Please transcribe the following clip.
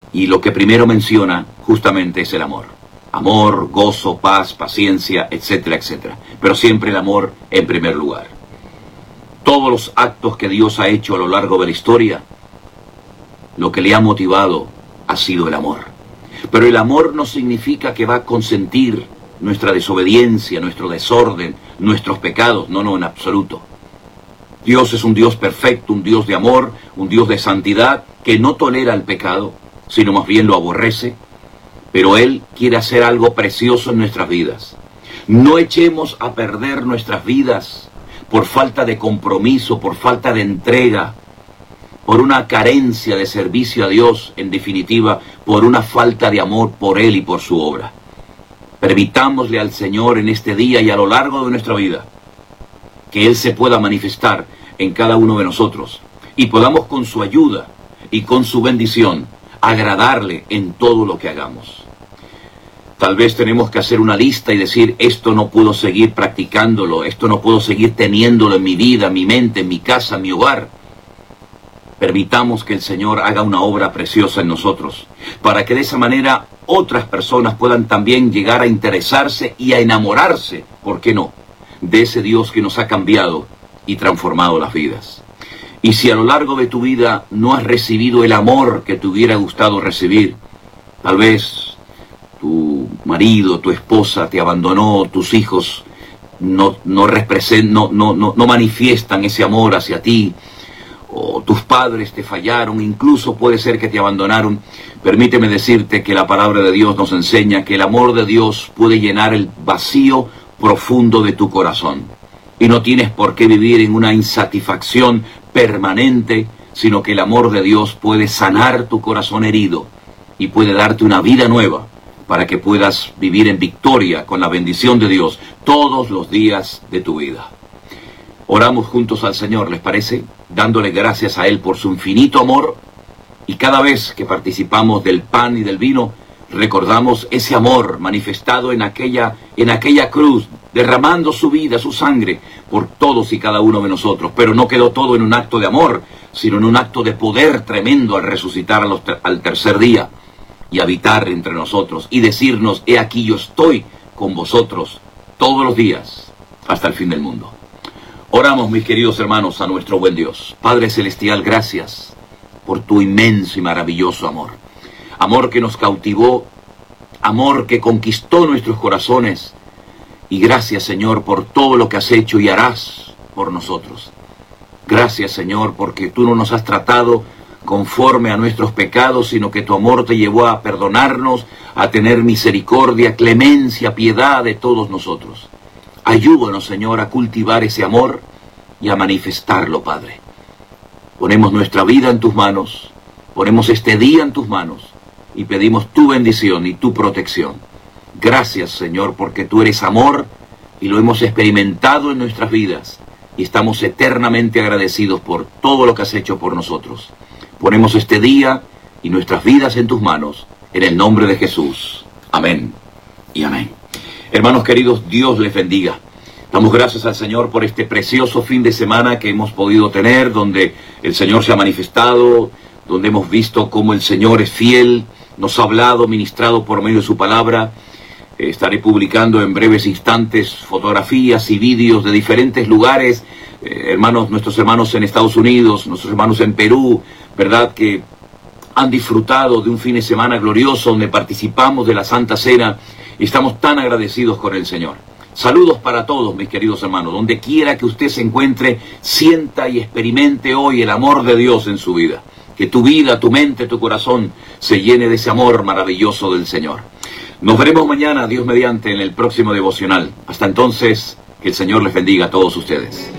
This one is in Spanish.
Y lo que primero menciona justamente es el amor. Amor, gozo, paz, paciencia, etcétera, etcétera. Pero siempre el amor en primer lugar. Todos los actos que Dios ha hecho a lo largo de la historia, lo que le ha motivado ha sido el amor. Pero el amor no significa que va a consentir nuestra desobediencia, nuestro desorden, nuestros pecados. No, en absoluto. Dios es un Dios perfecto, un Dios de amor, un Dios de santidad, que no tolera el pecado, sino más bien lo aborrece. Pero Él quiere hacer algo precioso en nuestras vidas. No echemos a perder nuestras vidas por falta de compromiso, por falta de entrega, por una carencia de servicio a Dios, en definitiva, por una falta de amor por Él y por su obra. Permitámosle al Señor en este día y a lo largo de nuestra vida que Él se pueda manifestar en cada uno de nosotros y podamos con su ayuda y con su bendición agradarle en todo lo que hagamos. Tal vez tenemos que hacer una lista y decir, esto no puedo seguir practicándolo, esto no puedo seguir teniéndolo en mi vida, en mi mente, en mi casa, en mi hogar. Permitamos que el Señor haga una obra preciosa en nosotros, para que de esa manera otras personas puedan también llegar a interesarse y a enamorarse, ¿por qué no?, de ese Dios que nos ha cambiado y transformado las vidas. Y si a lo largo de tu vida no has recibido el amor que te hubiera gustado recibir, tal vez tu marido, tu esposa te abandonó, tus hijos no manifiestan ese amor hacia ti, o tus padres te fallaron, incluso puede ser que te abandonaron, permíteme decirte que la palabra de Dios nos enseña que el amor de Dios puede llenar el vacío profundo de tu corazón. Y no tienes por qué vivir en una insatisfacción permanente, sino que el amor de Dios puede sanar tu corazón herido y puede darte una vida nueva para que puedas vivir en victoria con la bendición de Dios todos los días de tu vida. Oramos juntos al Señor, ¿les parece? Dándole gracias a Él por su infinito amor, y cada vez que participamos del pan y del vino, recordamos ese amor manifestado en aquella cruz, derramando su vida, su sangre, por todos y cada uno de nosotros. Pero no quedó todo en un acto de amor, sino en un acto de poder tremendo al resucitar al tercer día y habitar entre nosotros y decirnos, he aquí yo estoy con vosotros todos los días hasta el fin del mundo. Oramos, mis queridos hermanos, a nuestro buen Dios. Padre Celestial, gracias por tu inmenso y maravilloso amor. Amor que nos cautivó, amor que conquistó nuestros corazones. Y gracias, Señor, por todo lo que has hecho y harás por nosotros. Gracias, Señor, porque tú no nos has tratado conforme a nuestros pecados, sino que tu amor te llevó a perdonarnos, a tener misericordia, clemencia, piedad de todos nosotros. Ayúdanos, Señor, a cultivar ese amor y a manifestarlo, Padre. Ponemos nuestra vida en tus manos, ponemos este día en tus manos y pedimos tu bendición y tu protección. Gracias, Señor, porque tú eres amor y lo hemos experimentado en nuestras vidas y estamos eternamente agradecidos por todo lo que has hecho por nosotros. Ponemos este día y nuestras vidas en tus manos, en el nombre de Jesús. Amén y amén. Hermanos queridos, Dios les bendiga. Damos gracias al Señor por este precioso fin de semana que hemos podido tener, donde el Señor se ha manifestado, donde hemos visto cómo el Señor es fiel, nos ha hablado, ministrado por medio de su palabra. Estaré publicando en breves instantes fotografías y vídeos de diferentes lugares, nuestros hermanos en Estados Unidos, nuestros hermanos en Perú, ¿verdad?, que han disfrutado de un fin de semana glorioso donde participamos de la Santa Cena y estamos tan agradecidos con el Señor. Saludos para todos, mis queridos hermanos. Donde quiera que usted se encuentre, sienta y experimente hoy el amor de Dios en su vida. Que tu vida, tu mente, tu corazón se llene de ese amor maravilloso del Señor. Nos veremos mañana, Dios mediante, en el próximo devocional. Hasta entonces, que el Señor les bendiga a todos ustedes.